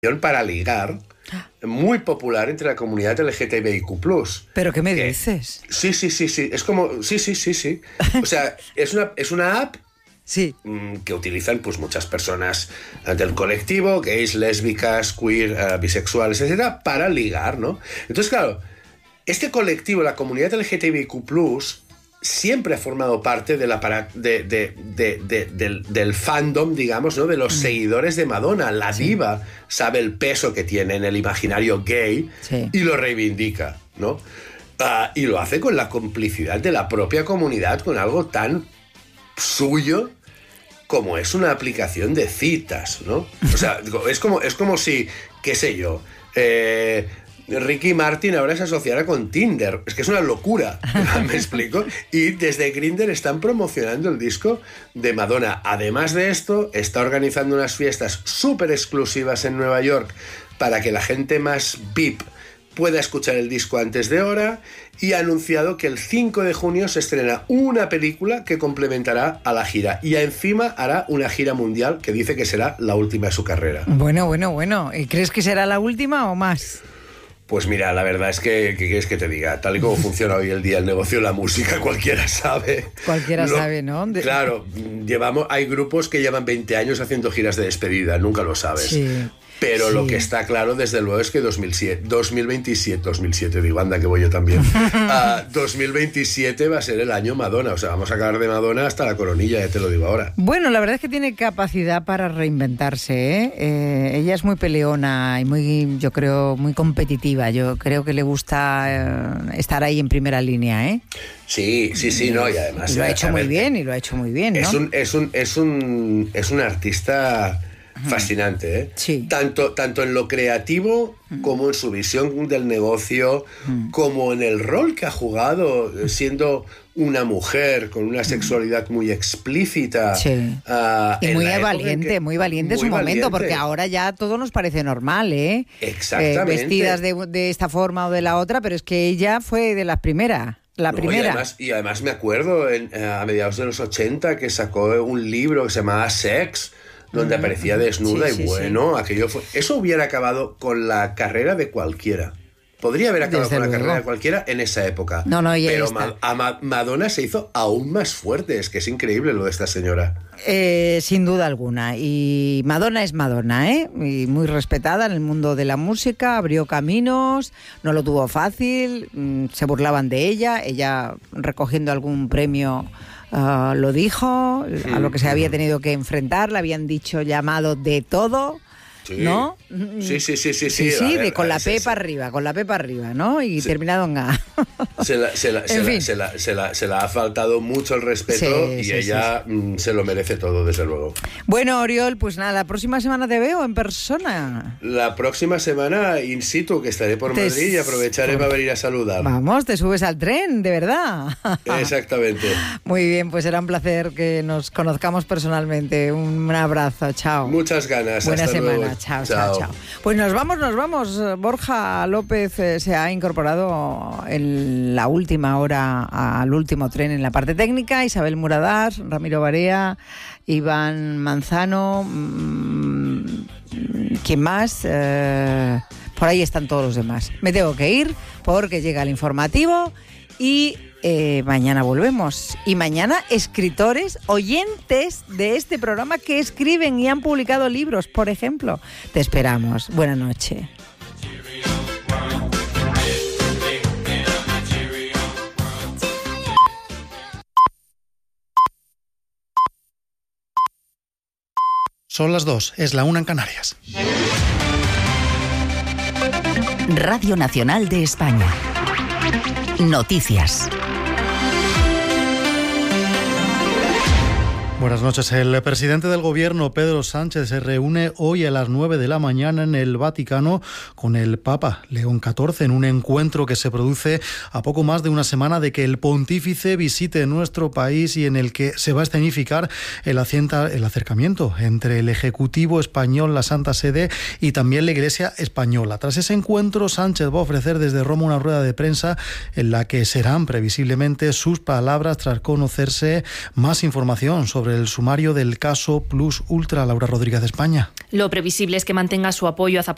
para ligar muy popular entre la comunidad LGTBIQ+. ¿Pero qué me dices? Sí. Es como... Sí. O sea, es una app sí, que utilizan pues muchas personas del colectivo, gays, lésbicas, queer, bisexuales, etcétera, para ligar, ¿no? Entonces, claro, este colectivo, la comunidad LGTBIQ+, siempre ha formado parte de del fandom, digamos, ¿no? De los seguidores de Madonna. La diva sabe el peso que tiene en el imaginario gay y lo reivindica, ¿no? Y lo hace con la complicidad de la propia comunidad, con algo tan suyo como es una aplicación de citas, ¿no? O sea, es como si, qué sé yo, Ricky Martin ahora se asociará con Tinder. Es que es una locura, ¿me explico? Y desde Grindr están promocionando el disco de Madonna. Además de esto, está organizando unas fiestas súper exclusivas en Nueva York para que la gente más VIP pueda escuchar el disco antes de hora, y ha anunciado que el 5 de junio se estrena una película que complementará a la gira, y encima hará una gira mundial que dice que será la última de su carrera. Bueno. ¿Y crees que será la última o más? Pues mira, la verdad es que, ¿qué quieres que te diga? Tal y como funciona hoy el día el negocio de la música, cualquiera sabe. Sabe, ¿no? Claro, hay grupos que llevan 20 años haciendo giras de despedida, nunca lo sabes. Sí. Pero lo que está claro, desde luego, es que 2027, digo, anda que voy yo también, 2027 va a ser el año Madonna. O sea, vamos a acabar de Madonna hasta la coronilla, ya te lo digo ahora. Bueno, la verdad es que tiene capacidad para reinventarse, ¿eh? Ella es muy peleona y yo creo, muy competitiva. Yo creo que le gusta estar ahí en primera línea, ¿eh? Sí, no, y además... Lo ha hecho muy bien, ¿no? Es un artista... fascinante, ¿eh? Sí. Tanto en lo creativo como en su visión del negocio, como en el rol que ha jugado siendo una mujer con una sexualidad muy explícita. Sí. Y muy valiente en su momento, porque ahora ya todo nos parece normal, ¿eh? Exactamente. Vestidas de esta forma o de la otra, pero es que ella fue de las primeras. Y además me acuerdo a mediados de los 80 que sacó un libro que se llamaba Sex, donde aparecía desnuda, eso hubiera acabado con la carrera de cualquiera. Podría haber acabado con la carrera de cualquiera en esa época. Pero Madonna se hizo aún más fuerte. Es que es increíble lo de esta señora. Sin duda alguna. Y Madonna es Madonna, ¿eh? Y muy respetada en el mundo de la música. Abrió caminos, no lo tuvo fácil. Se burlaban de ella. Ella, recogiendo algún premio... lo dijo, a lo que se había tenido que enfrentar, le habían llamado de todo, ¿no? Sí. Con la P para arriba, ¿no? Y terminado en A. Se la ha faltado mucho el respeto ella se lo merece todo, desde luego. Bueno, Oriol, pues nada, la próxima semana te veo en persona. La próxima semana in situ, que estaré por Madrid y aprovecharé para venir a saludar. Vamos, te subes al tren, de verdad. Exactamente. Muy bien, pues será un placer que nos conozcamos personalmente. Un abrazo, chao. Muchas ganas. Buena hasta semana. Luego. Chao. Pues nos vamos. Borja López se ha incorporado en la última hora al último tren en la parte técnica. Isabel Muradas, Ramiro Barea, Iván Manzano, ¿quién más? Por ahí están todos los demás. Me tengo que ir porque llega el informativo y... mañana volvemos. Y mañana escritores, oyentes de este programa que escriben y han publicado libros, por ejemplo. Te esperamos. Buenas noches. Son las 2, es la 1 en Canarias. Radio Nacional de España. Noticias. Buenas noches. El presidente del Gobierno, Pedro Sánchez, se reúne hoy a las 9 de la mañana en el Vaticano con el Papa León XIV en un encuentro que se produce a poco más de una semana de que el pontífice visite nuestro país y en el que se va a escenificar el acercamiento entre el Ejecutivo español, la Santa Sede y también la Iglesia española. Tras ese encuentro, Sánchez va a ofrecer desde Roma una rueda de prensa en la que serán previsiblemente sus palabras tras conocerse más información sobre el sumario del caso Plus Ultra. Laura Rodríguez de España. Lo previsible es que mantenga su apoyo a Zapatero